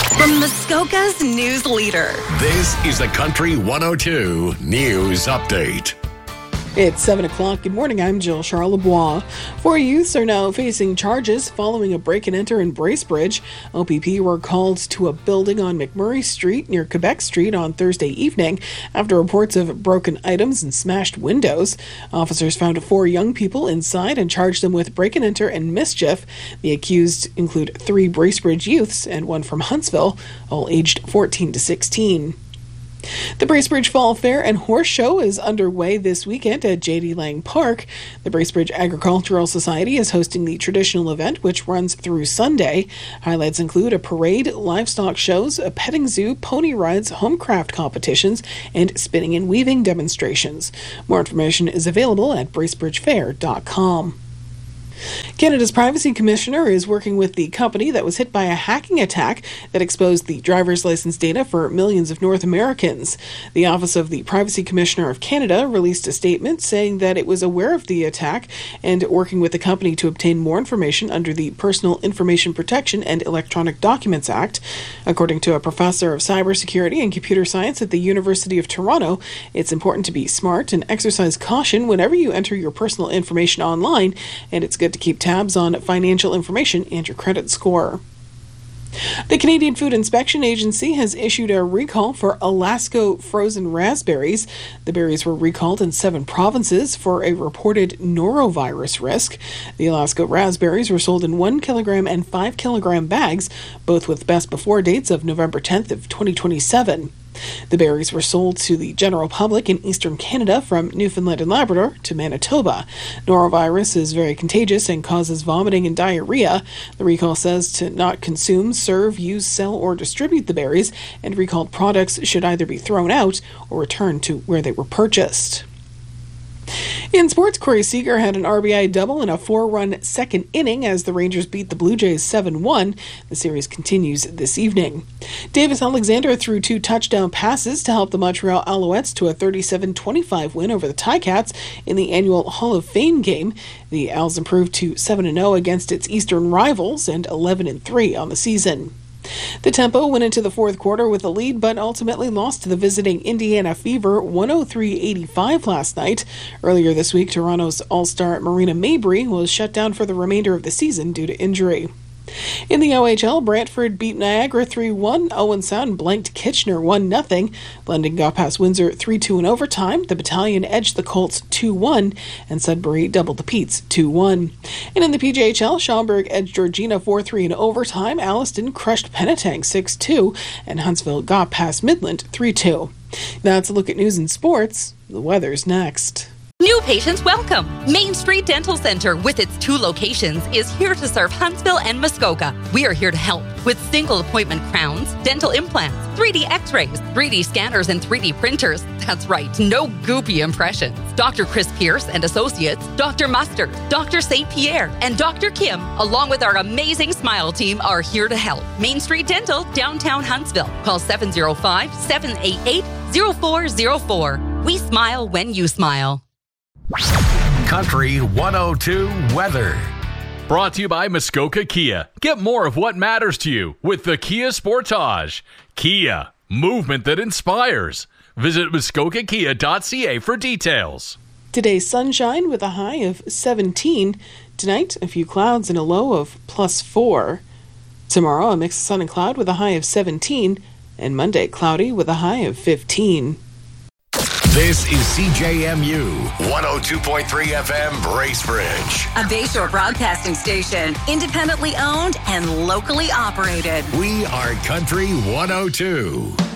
From Muskoka's news leader. This is the Country 102 News Update. It's 7 o'clock. Good morning. I'm Jill Charlebois. 4 youths are now facing charges following a break and enter in Bracebridge. OPP were called to a building on McMurray Street near Quebec Street on Thursday evening after reports of broken items and smashed windows. Officers found 4 young people inside and charged them with break and enter and mischief. The accused include 3 Bracebridge youths and 1 from Huntsville, all aged 14 to 16. The Bracebridge Fall Fair and Horse Show is underway this weekend at J.D. Lang Park. The Bracebridge Agricultural Society is hosting the traditional event, which runs through Sunday. Highlights include a parade, livestock shows, a petting zoo, pony rides, homecraft competitions, and spinning and weaving demonstrations. More information is available at bracebridgefair.com. Canada's Privacy Commissioner is working with the company that was hit by a hacking attack that exposed the driver's license data for millions of North Americans. The Office of the Privacy Commissioner of Canada released a statement saying that it was aware of the attack and working with the company to obtain more information under the Personal Information Protection and Electronic Documents Act. According to a professor of cybersecurity and computer science at the University of Toronto, it's important to be smart and exercise caution whenever you enter your personal information online, and it's good to keep tabs on financial information and your credit score. The Canadian Food Inspection Agency has issued a recall for Alaska frozen raspberries. The berries were recalled in 7 provinces for a reported norovirus risk. The Alaska raspberries were sold in 1 kilogram and 5 kilogram bags, both with best before dates of November 10th of 2027. The berries were sold to the general public in eastern Canada from Newfoundland and Labrador to Manitoba. Norovirus is very contagious and causes vomiting and diarrhea. The recall says to not consume, serve, use, sell, or distribute the berries, and recalled products should either be thrown out or returned to where they were purchased. In sports, Corey Seager had an RBI double in a 4-run second inning as the Rangers beat the Blue Jays 7-1. The series continues this evening. Davis Alexander threw 2 touchdown passes to help the Montreal Alouettes to a 37-25 win over the Ticats in the annual Hall of Fame game. The Als improved to 7-0 against its Eastern rivals and 11-3 on the season. The Tempo went into the 4th quarter with a lead, but ultimately lost to the visiting Indiana Fever 103-85 last night. Earlier this week, Toronto's all-star Marina Mabrey was shut down for the remainder of the season due to injury. In the OHL, Brantford beat Niagara 3-1. Owen Sound blanked Kitchener 1-0. London got past Windsor 3-2 in overtime. The Battalion edged the Colts 2-1, and Sudbury doubled the Petes 2-1. And in the PJHL, Schaumburg edged Georgina 4-3 in overtime. Alliston crushed Penetang 6-2, and Huntsville got past Midland 3-2. That's a look at news and sports. The weather's next. New patients welcome. Main Street Dental Center, with its 2 locations, is here to serve Huntsville and Muskoka. We are here to help with single appointment crowns, dental implants, 3D x-rays, 3D scanners, and 3D printers. That's right, no goopy impressions. Dr. Chris Pierce and Associates, Dr. Mustard, Dr. St. Pierre, and Dr. Kim, along with our amazing Smile team, are here to help. Main Street Dental, downtown Huntsville. Call 705-788-0404. We smile when you smile. Country 102 weather. Brought to you by Muskoka Kia. Get more of what matters to you with the Kia Sportage. Kia, movement that inspires. Visit muskokakia.ca for details. Today's sunshine with a high of 17. Tonight, a few clouds and a low of +4. Tomorrow, a mix of sun and cloud with a high of 17. And Monday, cloudy with a high of 15. This is CJMU 102.3 FM Bracebridge. A Bayshore broadcasting station, independently owned and locally operated. We are Country 102.